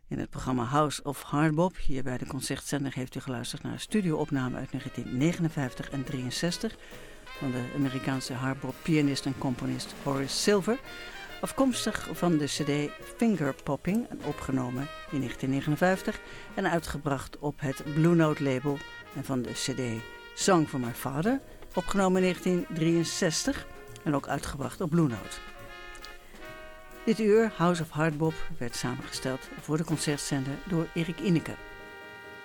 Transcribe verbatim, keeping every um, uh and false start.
In het programma House of Hardbop, hier bij de Concertzender, heeft u geluisterd naar een studioopname uit negentien negenenvijftig en drieënzestig van de Amerikaanse hardbop-pianist en componist Horace Silver, afkomstig van de cd Fingerpopping, opgenomen in negentien negenenvijftig en uitgebracht op het Blue Note label, en van de cd Song for My Father, opgenomen in negentien drieënzestig en ook uitgebracht op Blue Note. Dit uur, House of Hardbop, werd samengesteld voor de Concertzender door Erik Ineke.